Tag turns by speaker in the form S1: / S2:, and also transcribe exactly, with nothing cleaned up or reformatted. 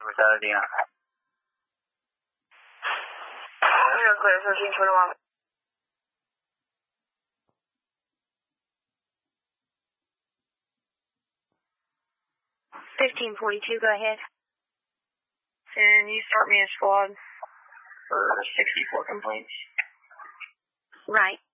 S1: Mortality on.
S2: You're clear, thirteen twenty-one.
S3: fifteen forty-two, go ahead.
S2: Can you start me a squad for sixty-four complaints?
S3: Right.